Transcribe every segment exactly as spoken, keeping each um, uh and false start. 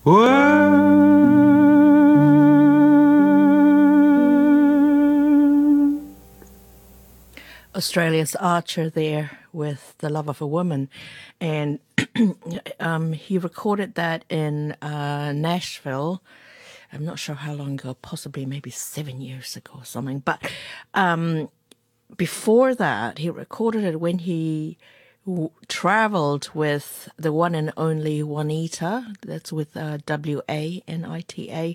Australia's Archer there with The Love of a Woman. And um, he recorded that in uh, Nashville. I'm not sure how long ago, possibly maybe seven years ago or something. But um, before that, he recorded it when he w- traveled with the one and only Juanita. That's with uh, W A N I T A.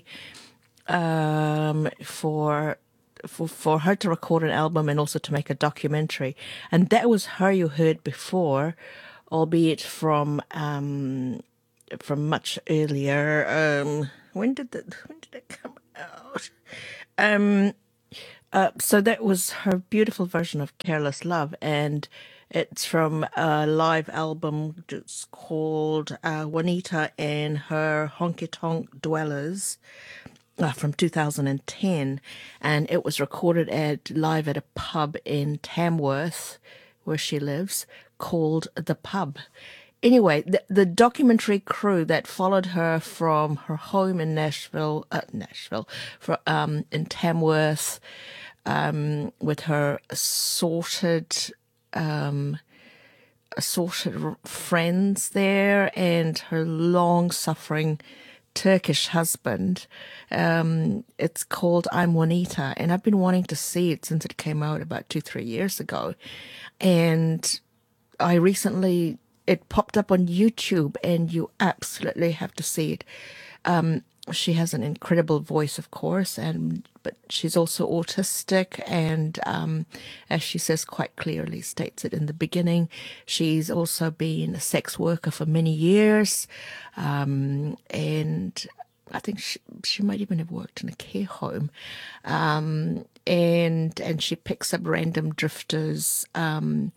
Um, for for for her to record an album and also to make a documentary, and that was her you heard before, albeit from um from much earlier. Um, when did that when did it come out? Um, uh, so that was her beautiful version of "Careless Love," and it's from a live album that's called uh, Juanita and Her Honky Tonk Dwellers uh, from two thousand ten, and it was recorded at live at a pub in Tamworth, where she lives, called The Pub. Anyway, the, the documentary crew that followed her from her home in Nashville, uh, Nashville, for um, in Tamworth, um, with her assorted um, assorted friends there and her long-suffering Turkish husband. Um, it's called I'm Juanita, and I've been wanting to see it since it came out about two, three years ago. And I recently, it popped up on YouTube, and you absolutely have to see it. Um, she has an incredible voice, of course, and but she's also autistic, and um, as she says quite clearly, states it in the beginning, she's also been a sex worker for many years, um, and I think she, she might even have worked in a care home, um, and and she picks up random drifters. Um,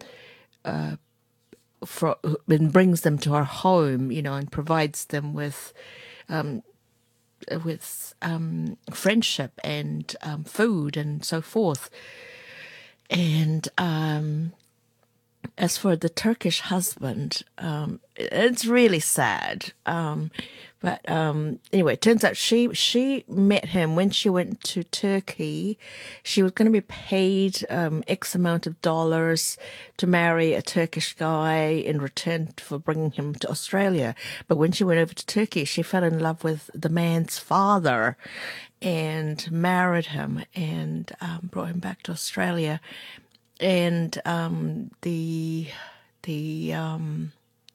for, and brings them to her home, you know, and provides them with um, with um, friendship and um, food and so forth. And um, as for the Turkish husband, um, it's really sad. Um, but um, anyway, it turns out she she met him when she went to Turkey. She was going to be paid um, X amount of dollars to marry a Turkish guy in return for bringing him to Australia. But when she went over to Turkey, she fell in love with the man's father and married him and um, brought him back to Australia. And um, the the um,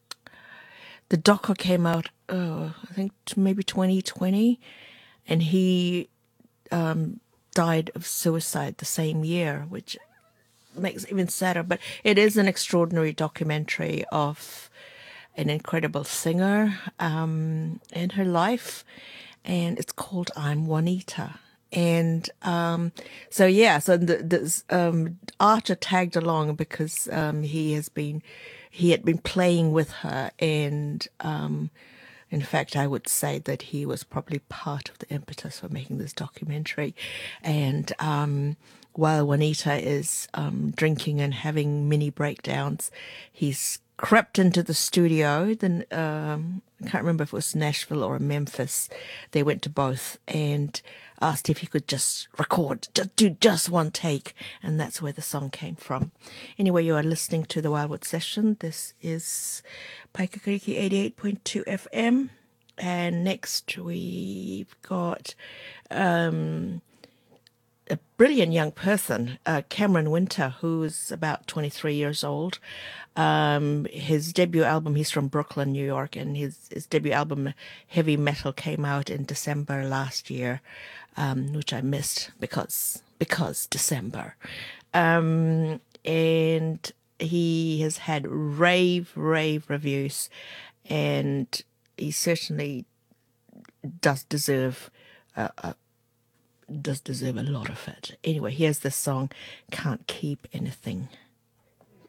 the doco came out, uh, I think maybe twenty twenty, and he um, died of suicide the same year, which makes it even sadder. But it is an extraordinary documentary of an incredible singer um, in her life, and it's called I'm Juanita. And um, so yeah, so the, the um, Archer tagged along because um, he has been he had been playing with her, and um, in fact, I would say that he was probably part of the impetus for making this documentary. And um, while Juanita is um, drinking and having mini breakdowns, he's crept into the studio. Then um, I can't remember if it was Nashville or Memphis. They went to both and asked if he could just record, just do just one take, and that's where the song came from. Anyway, you are listening to the Wildwood Session. This is Paikakiriki eighty-eight point two F M, and next we've got um, a brilliant young person, uh, Cameron Winter, who is about twenty-three years old. Um, his debut album, he's from Brooklyn, New York, and his, his debut album, Heavy Metal, came out in December last year, um, which I missed because, because December. Um, and he has had rave, rave reviews, and he certainly does deserve a, a does deserve a lot of it. Anyway, here's this song, Can't Keep Anything.